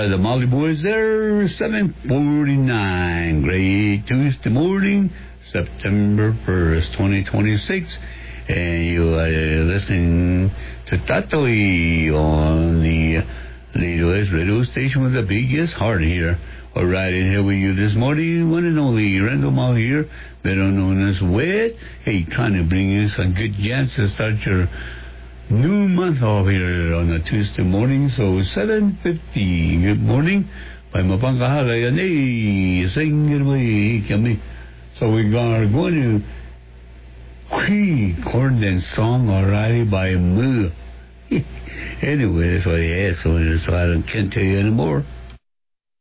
the Molly Boys there, 7:49. Great Tuesday morning, September 1st, 2026. And you are listening to Tatoy on the latest radio station with the biggest heart here. All right, in here with you this morning, one and only Randall Mall here, better known as Wet. Hey, trying to bring you some good chance to start your new month off here on a Tuesday morning. So 7:50. Good morning. By Mapangkahala yan, hey, sing it away kami. So we are going to record that song already by Moo. Anyway, that's what he asked, so I can't tell you anymore.